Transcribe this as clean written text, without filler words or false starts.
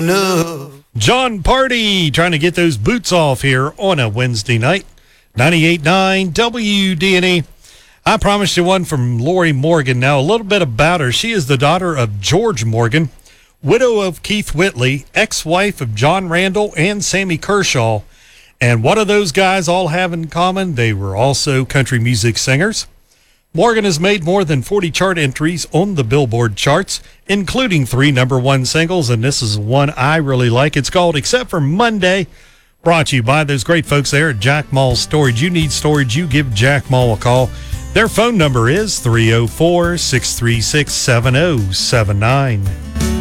enough. John Party trying to get those boots off here on a Wednesday night. 98.9 WDNE. I promised you one from Lori Morgan. Now, a little bit about her. She is the daughter of George Morgan, widow of Keith Whitley, ex-wife of John Randall and Sammy Kershaw. And what do those guys all have in common? They were also country music singers. Morgan has made more than 40 chart entries on the Billboard charts, including 3 number-1 singles, and this is one I really like. It's called Except for Monday, brought to you by those great folks there at Jack Mall Storage. You need storage, you give Jack Mall a call. Their phone number is 304-636-7079.